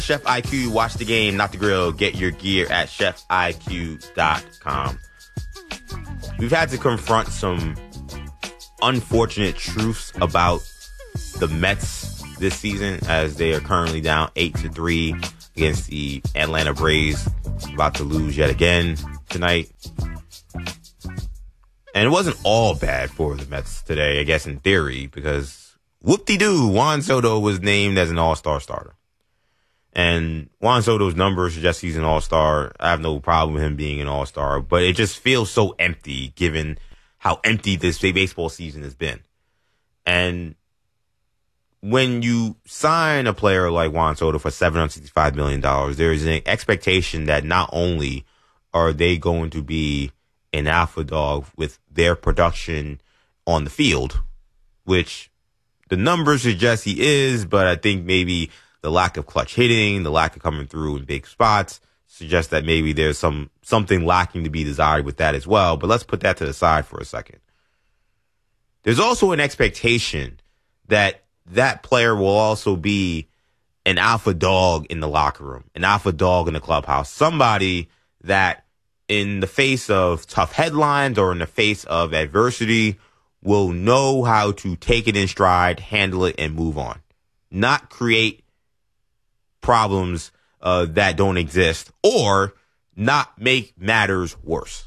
Chef IQ, watch the game, not the grill. Get your gear at chefiq.com. We've had to confront some unfortunate truths about the Mets this season as they are currently down 8-3 against the Atlanta Braves, about to lose yet again tonight. And it wasn't all bad for the Mets today, I guess in theory, because whoop-de-doo, Juan Soto was named as an all-star starter. And Juan Soto's numbers suggest he's an all-star. I have no problem with him being an all-star, but it just feels so empty given how empty this baseball season has been. And when you sign a player like Juan Soto for $765 million, there is an expectation that not only are they going to be an alpha dog with their production on the field, which the numbers suggest he is, but I think maybe the lack of clutch hitting, the lack of coming through in big spots suggests that maybe there's something lacking to be desired with that as well. But let's put that to the side for a second. There's also an expectation that that player will also be an alpha dog in the locker room, an alpha dog in the clubhouse, somebody that in the face of tough headlines or in the face of adversity will know how to take it in stride, handle it, and move on. Not create problems that don't exist, or not make matters worse.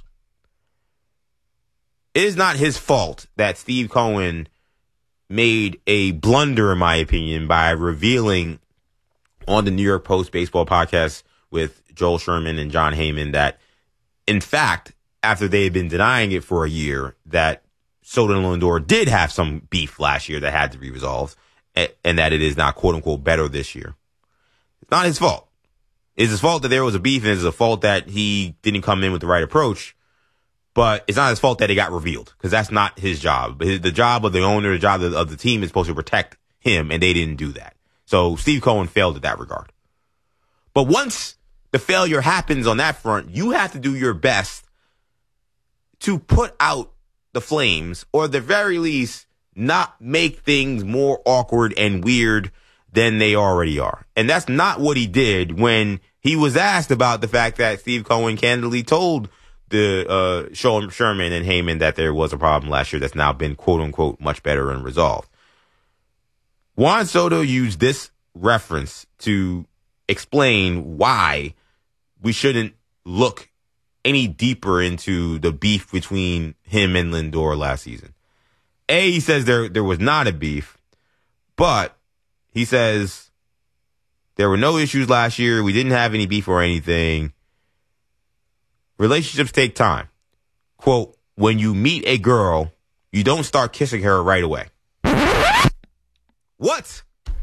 It is not his fault that Steve Cohen made a blunder, in my opinion, by revealing on the New York Post baseball podcast with Joel Sherman and John Heyman that, in fact, after they had been denying it for a year, that Soto and Lindor did have some beef last year that had to be resolved, and that it is not, quote unquote, better this year. It's not his fault. It's his fault that there was a beef, and it's a fault that he didn't come in with the right approach. But it's not his fault that it got revealed, because that's not his job. The job of the owner, the job of the team is supposed to protect him, and they didn't do that. So Steve Cohen failed in that regard. But once the failure happens on that front, you have to do your best to put out the flames, or at the very least, not make things more awkward and weird than they already are. And that's not what he did when he was asked about the fact that Steve Cohen candidly told the Sherman and Heyman that there was a problem last year that's now been, quote unquote, much better and resolved. Juan Soto used this reference to explain why we shouldn't look any deeper into the beef between him and Lindor last season. He says there was not a beef, but he says there were no issues last year. We didn't have any beef or anything. Relationships take time. Quote, when you meet a girl, you don't start kissing her right away. What?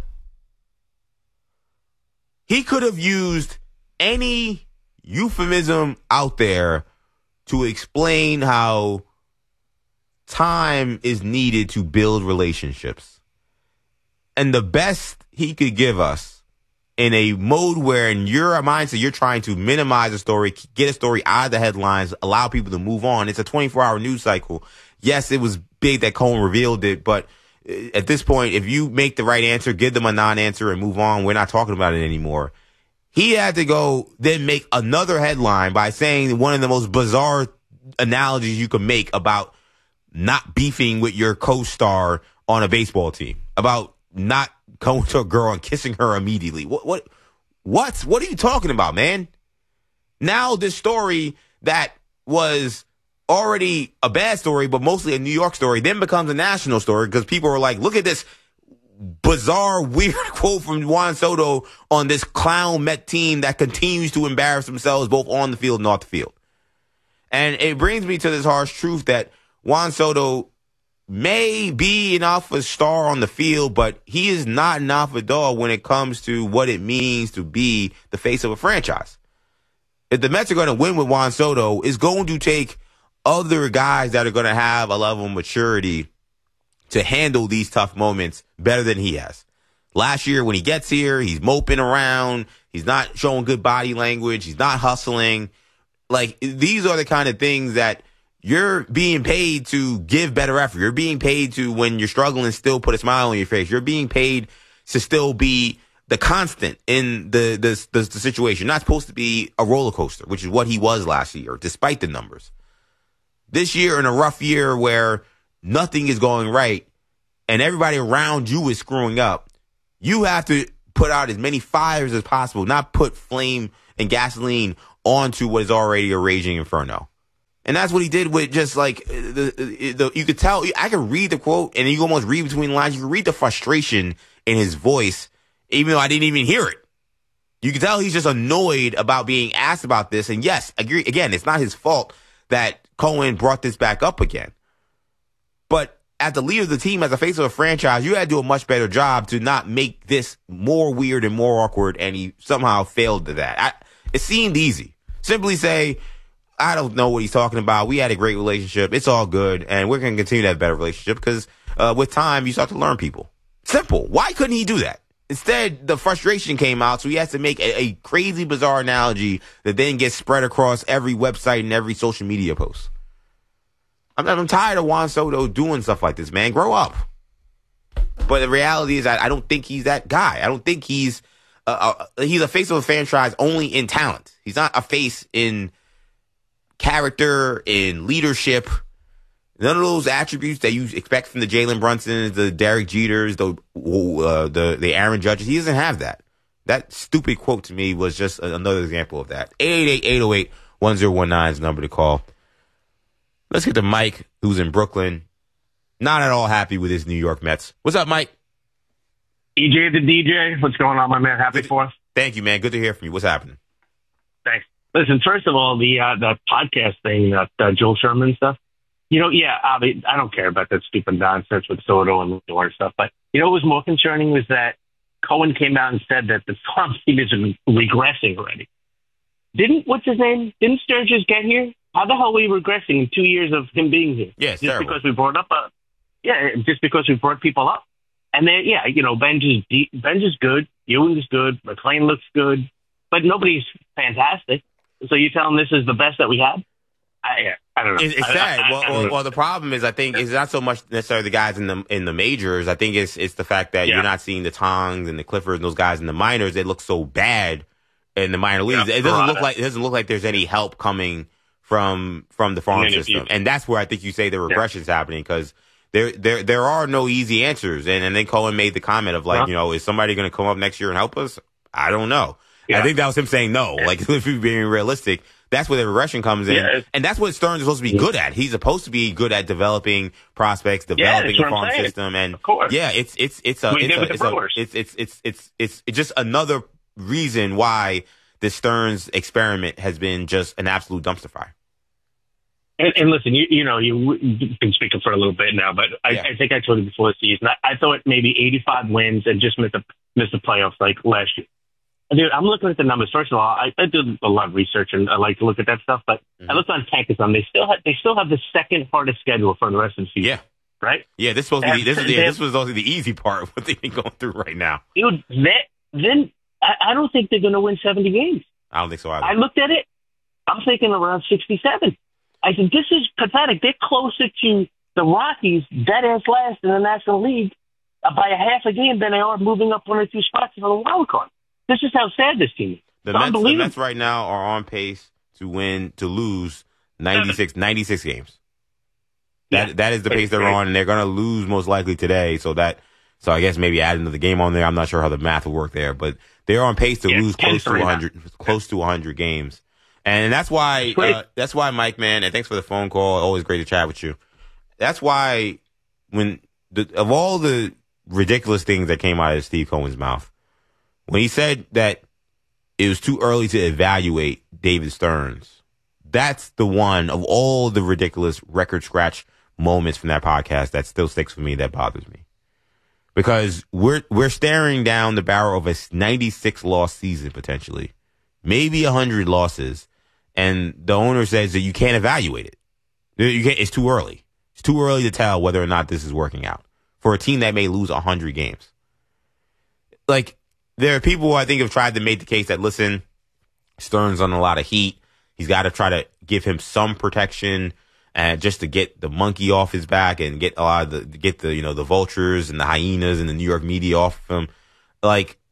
He could have used any euphemism out there to explain how time is needed to build relationships. And the best he could give us in a mode where in your mindset you're trying to minimize a story, get a story out of the headlines, allow people to move on. It's a 24-hour news cycle. Yes, it was big that Cohen revealed it, but at this point, if you make the right answer, give them a non-answer and move on. We're not talking about it anymore. He had to go then make another headline by saying one of the most bizarre analogies you could make about not beefing with your co-star on a baseball team, about not going to a girl and kissing her immediately. What are you talking about, man? Now this story that was already a bad story, but mostly a New York story, then becomes a national story because people are like, look at this bizarre, weird quote from Juan Soto on this clown Met team that continues to embarrass themselves both on the field and off the field. And it brings me to this harsh truth that Juan Soto may be an alpha star on the field, but he is not an alpha dog when it comes to what it means to be the face of a franchise. If the Mets are going to win with Juan Soto, it's going to take other guys that are going to have a level of maturity to handle these tough moments better than he has. Last year, when he gets here, he's moping around. He's not showing good body language. He's not hustling. Like, these are the kind of things that you're being paid to give better effort. You're being paid to, when you're struggling, still put a smile on your face. You're being paid to still be the constant in the situation. Not supposed to be a roller coaster, which is what he was last year, despite the numbers. This year, in a rough year where nothing is going right and everybody around you is screwing up, you have to put out as many fires as possible, not put flame and gasoline onto what is already a raging inferno. And that's what he did with just like you could tell. I could read the quote and you can almost read between the lines. You can read the frustration in his voice, even though I didn't even hear it. You can tell he's just annoyed about being asked about this. And yes, agree. Again, it's not his fault that Cohen brought this back up again. But as the leader of the team, as a face of a franchise, you had to do a much better job to not make this more weird and more awkward. And he somehow failed to that. It seemed easy. Simply say, I don't know what he's talking about. We had a great relationship. It's all good. And we're going to continue to have a better relationship because with time, you start to learn people. Simple. Why couldn't he do that? Instead, the frustration came out, so he has to make a crazy, bizarre analogy that then gets spread across every website and every social media post. I'm tired of Juan Soto doing stuff like this, man. Grow up. But the reality is I don't think he's that guy. I don't think he's a face of a franchise only in talent. He's not a face in character, in leadership. None of those attributes that you expect from the Jalen Brunsons, the Derek Jeters, the Aaron Judges. He doesn't have that. That stupid quote to me was just another example of that. 888-808-1019 is the number to call. Let's get to Mike, who's in Brooklyn. Not at all happy with his New York Mets. What's up, Mike? EJ the DJ. What's going on, my man? Happy 4th. Thank you, man. Good to hear from you. What's happening? Thanks. Listen, first of all, the podcast thing, Joel Sherman stuff. I mean, I don't care about that stupid nonsense with Soto and Lindor and stuff. But what was more concerning was that Cohen came out and said that the farm team is regressing already. What's his name? Didn't Sturgis get here? How the hell are we regressing in 2 years of him being here? Yeah, just terrible. Because we brought up just because we brought people up. And then, Benj is good. Ewing is good. McClain looks good. But nobody's fantastic. So you're telling this is the best that we had? I don't know. It's sad. Well, the problem is, I think, it's not so much necessarily the guys in the majors. I think it's the fact that you're not seeing the Tongs and the Cliffords and those guys in the minors. They look so bad in the minor leagues. It doesn't look like there's any help coming from the farm system, and that's where I think you say the regression's happening because there are no easy answers. And then Cohen made the comment of like, is somebody going to come up next year and help us? I don't know. Yeah. I think that was him saying no. Like if you're being realistic. That's where the regression comes in. And that's what Stearns is supposed to be good at. He's supposed to be good at developing prospects, developing the farm system. And it's just another reason why the Stearns experiment has been just an absolute dumpster fire. And listen, you've been speaking for a little bit now, but I think I told you before the season, I thought maybe 85 wins and just missed the playoffs like last year. Dude, I'm looking at the numbers. First of all, I do a lot of research and I like to look at that stuff. But I looked on Tankathon. They still have the second hardest schedule for the rest of the season. Yeah, right. Yeah, this was also the easy part. What they've been going through right now, dude. Then I don't think they're going to win 70 games. I don't think so either. I looked at it. I'm thinking around 67. I said this is pathetic. They're closer to the Rockies, dead ass last in the National League, by a half a game than they are moving up 1 or 2 spots for the wild card. This is how sad this team is. The Mets right now are on pace to lose 96 games. That is the pace they're on, and they're going to lose most likely today. So I guess maybe add another game on there. I'm not sure how the math will work there, but they're on pace to lose close to 100 games. And that's why Mike, man, and thanks for the phone call. Always great to chat with you. That's why of all the ridiculous things that came out of Steve Cohen's mouth, when he said that it was too early to evaluate David Stearns, that's the one of all the ridiculous record scratch moments from that podcast that still sticks with me, that bothers me. Because we're staring down the barrel of a 96 loss season potentially, maybe 100 losses, and the owner says that you can't evaluate it. It's too early. It's too early to tell whether or not this is working out for a team that may lose 100 games. Like, there are people who I think have tried to make the case that, listen, Stearns on a lot of heat. He's got to try to give him some protection and just to get the monkey off his back and get a lot of the vultures and the hyenas and the New York media off of him. Like,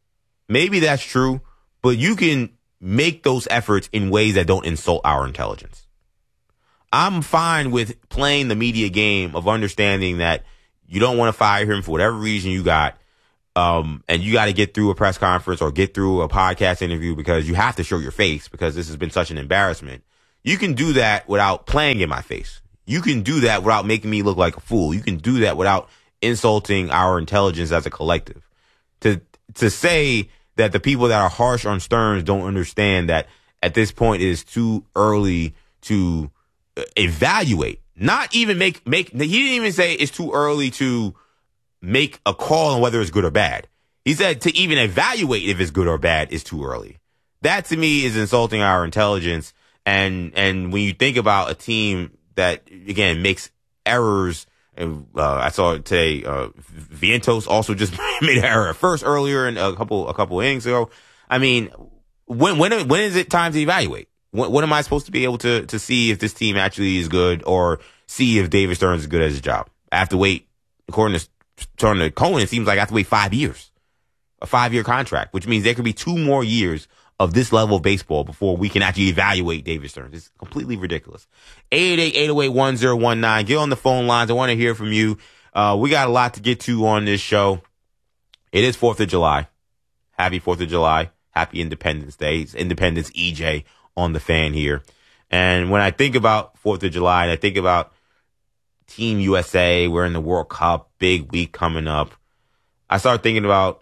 maybe that's true, but you can make those efforts in ways that don't insult our intelligence. I'm fine with playing the media game of understanding that you don't want to fire him for whatever reason you got, and you got to get through a press conference or get through a podcast interview because you have to show your face because this has been such an embarrassment. You can do that without playing in my face. You can do that without making me look like a fool. You can do that without insulting our intelligence as a collective. To say that the people that are harsh on Stearns don't understand that at this point it is too early to evaluate, not even make, he didn't even say it's too early to make a call on whether it's good or bad. He said to even evaluate if it's good or bad is too early. That to me is insulting our intelligence. And when you think about a team that, again, makes errors, I saw it today, Vientos also just made an error first earlier in a couple innings ago. I mean, when is it time to evaluate? When am I supposed to be able to see if this team actually is good or see if David Stearns is good at his job? I have to wait, according to Cohen, it seems like I have to wait 5 years. A 5-year contract, which means there could be 2 more years of this level of baseball before we can actually evaluate David Stearns. It's completely ridiculous. 888-808-1019. Get on the phone lines. I want to hear from you. We got a lot to get to on this show. It is 4th of July. Happy 4th of July. Happy Independence Day. It's Independence EJ on the Fan here. And when I think about 4th of July, and I think about Team USA, we're in the World Cup, big week coming up, I start thinking about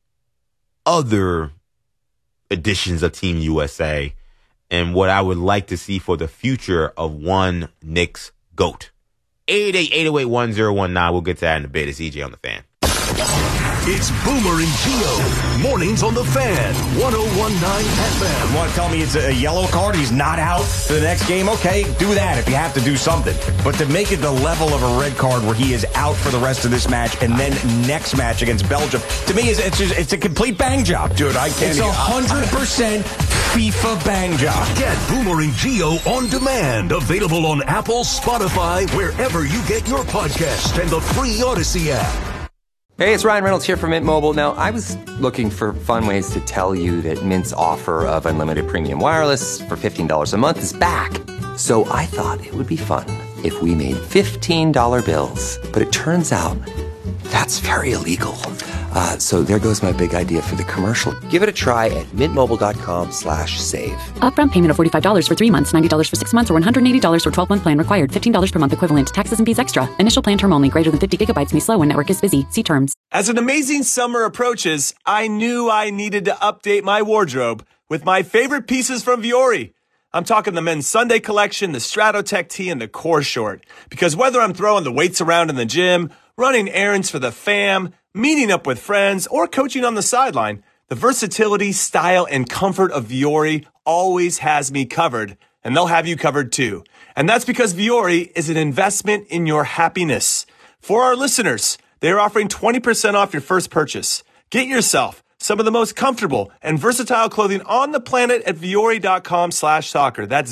other editions of Team USA and what I would like to see for the future of one Knicks GOAT. 888-808-1019. We'll get to that in a bit. It's EJ on the Fan. It's Boomer and Gio. Mornings on the Fan. 101.9 FM. You want to tell me it's a yellow card? He's not out for the next game? Okay, do that if you have to do something. But to make it the level of a red card where he is out for the rest of this match and then next match against Belgium, to me, it's a complete bang job. Dude, I can't. It's 100% FIFA bang job. Get Boomer and Gio on demand. Available on Apple, Spotify, wherever you get your podcast, and the free Odyssey app. Hey, it's Ryan Reynolds here from Mint Mobile. Now, I was looking for fun ways to tell you that Mint's offer of unlimited premium wireless for $15 a month is back. So I thought it would be fun if we made $15 bills. But it turns out that's very illegal. So there goes my big idea for the commercial. Give it a try at mintmobile.com/save. Upfront payment of $45 for 3 months, $90 for 6 months, or $180 for 12-month plan required. $15 per month equivalent. Taxes and fees extra. Initial plan term only. Greater than 50 gigabytes may slow when network is busy. See terms. As an amazing summer approaches, I knew I needed to update my wardrobe with my favorite pieces from Vuori. I'm talking the men's Sunday collection, the Stratotech tee, and the core short. Because whether I'm throwing the weights around in the gym, running errands for the fam, meeting up with friends, or coaching on the sideline, the versatility, style, and comfort of Vuori always has me covered, and they'll have you covered too. And that's because Vuori is an investment in your happiness. For our listeners, they are offering 20% off your first purchase. Get yourself some of the most comfortable and versatile clothing on the planet at Vuori.com/soccer. That's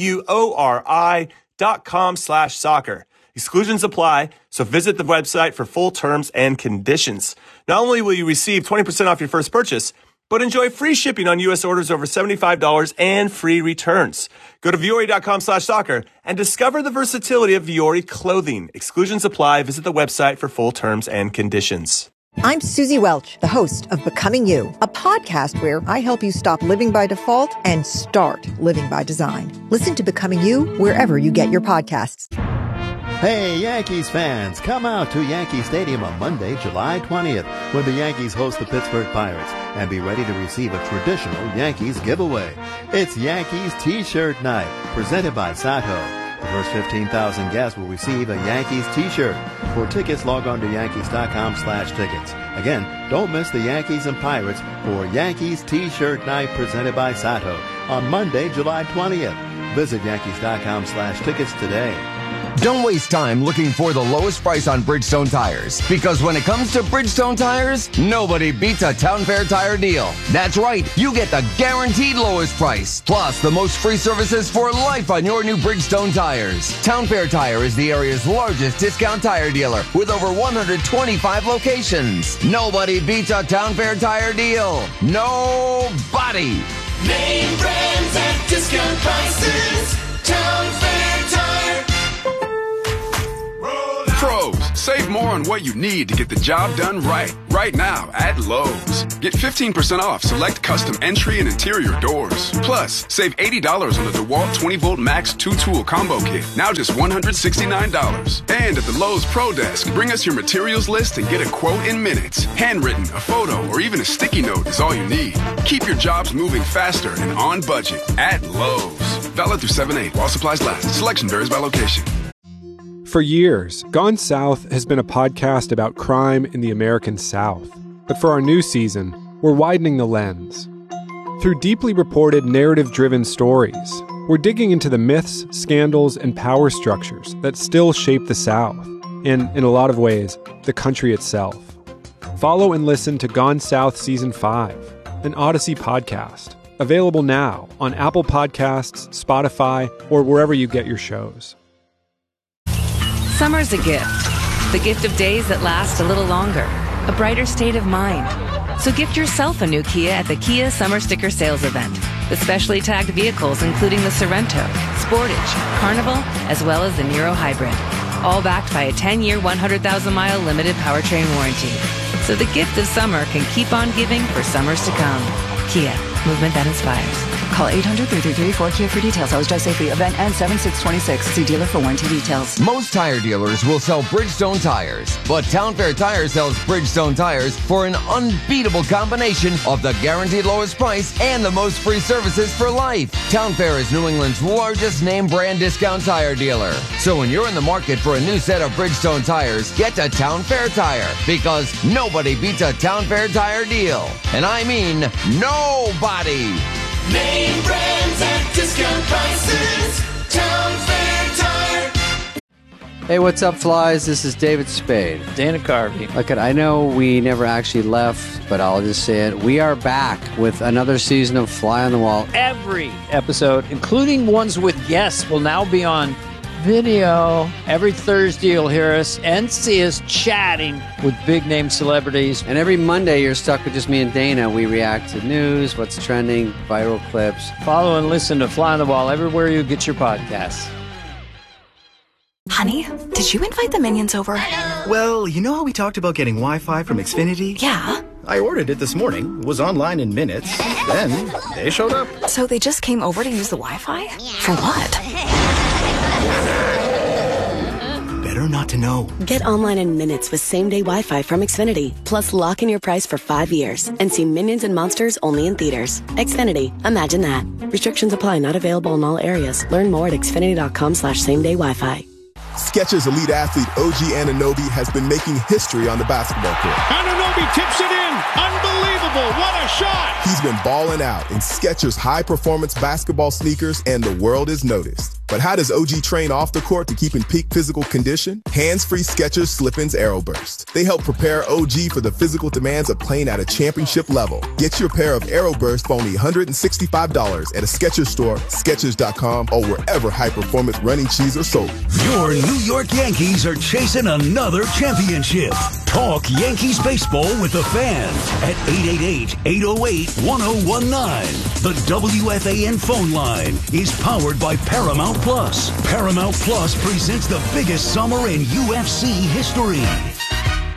VUORI.com/soccer. Exclusions apply, so visit the website for full terms and conditions. Not only will you receive 20% off your first purchase, but enjoy free shipping on U.S. orders over $75 and free returns. Go to Vuori.com/soccer and discover the versatility of Vuori clothing. Exclusions apply. Visit the website for full terms and conditions. I'm Susie Welch, the host of Becoming You, a podcast where I help you stop living by default and start living by design. Listen to Becoming You wherever you get your podcasts. Hey, Yankees fans, come out to Yankee Stadium on Monday, July 20th, when the Yankees host the Pittsburgh Pirates, and be ready to receive a traditional Yankees giveaway. It's Yankees T-Shirt Night, presented by Sato. The first 15,000 guests will receive a Yankees T-shirt. For tickets, log on to Yankees.com/tickets. Again, don't miss the Yankees and Pirates for Yankees T-Shirt Night, presented by Sato, on Monday, July 20th. Visit Yankees.com/tickets today. Don't waste time looking for the lowest price on Bridgestone tires, because when it comes to Bridgestone tires, nobody beats a Town Fair tire deal. That's right, you get the guaranteed lowest price, plus the most free services for life on your new Bridgestone tires. Town Fair Tire is the area's largest discount tire dealer with over 125 locations. Nobody beats a Town Fair tire deal. Nobody. Name brands at discount prices. Town Fair Tire. Pros, save more on what you need to get the job done right. Right now at Lowe's. Get 15% off select custom entry and interior doors. Plus, save $80 on the DeWalt 20-volt Max 2-tool combo kit. Now just $169. And at the Lowe's Pro Desk, bring us your materials list and get a quote in minutes. Handwritten, a photo, or even a sticky note is all you need. Keep your jobs moving faster and on budget at Lowe's. Valid through 7/8 while supplies last. Selection varies by location. For years, Gone South has been a podcast about crime in the American South. But for our new season, we're widening the lens. Through deeply reported, narrative-driven stories, we're digging into the myths, scandals, and power structures that still shape the South, and, in a lot of ways, the country itself. Follow and listen to Gone South Season 5, an Odyssey podcast, available now on Apple Podcasts, Spotify, or wherever you get your shows. Summer's a gift. The gift of days that last a little longer. A brighter state of mind. So gift yourself a new Kia at the Kia Summer Sticker Sales Event. With specially tagged vehicles including the Sorrento, Sportage, Carnival, as well as the Niro Hybrid. All backed by a 10-year, 100,000-mile limited powertrain warranty. So the gift of summer can keep on giving for summers to come. Kia, movement that inspires. Call 800-333-4KIA for details. Always drive safely. Event ends 7/6/26. See dealer for warranty details. Most tire dealers will sell Bridgestone tires, but Town Fair Tire sells Bridgestone tires for an unbeatable combination of the guaranteed lowest price and the most free services for life. Town Fair is New England's largest name brand discount tire dealer. So when you're in the market for a new set of Bridgestone tires, get to Town Fair Tire, because nobody beats a Town Fair tire deal. And I mean nobody. Name brands at discount prices. Town Fair Tire. Hey, what's up, flies? This is David Spade. Dana Carvey. Look, I know we never actually left, but I'll just say it. We are back with another season of Fly on the Wall. Every episode, including ones with guests, will now be on video. Every Thursday you'll hear us and see us chatting with big-name celebrities. And every Monday you're stuck with just me and Dana. We react to news, what's trending, viral clips. Follow and listen to Fly on the Wall everywhere you get your podcasts. Honey, did you invite the Minions over? Well, you know how we talked about getting Wi-Fi from Xfinity? Yeah. I ordered it this morning. It was online in minutes. Then they showed up. So they just came over to use the Wi-Fi? For what? Better not to know. Get online in minutes with same-day Wi-Fi from Xfinity. Plus, lock in your price for 5 years and see Minions and Monsters only in theaters. Xfinity. Imagine that. Restrictions apply. Not available in all areas. Learn more at xfinity.com/same-day Wi-Fi. Skechers elite athlete OG Anunoby has been making history on the basketball court. Anunoby tips it in. Unbelievable. What a shot. He's been balling out in Skechers high-performance basketball sneakers, and the world is noticed. But how does OG train off the court to keep in peak physical condition? Hands-free Skechers Slip-ins Aeroburst. They help prepare OG for the physical demands of playing at a championship level. Get your pair of Aeroburst for only $165 at a Skechers store, Skechers.com, or wherever high-performance running shoes are sold. Your New York Yankees are chasing another championship. Talk Yankees baseball with the Fan at 888-808-1019. The WFAN phone line is powered by Paramount Plus. Paramount Plus presents the biggest summer in UFC history.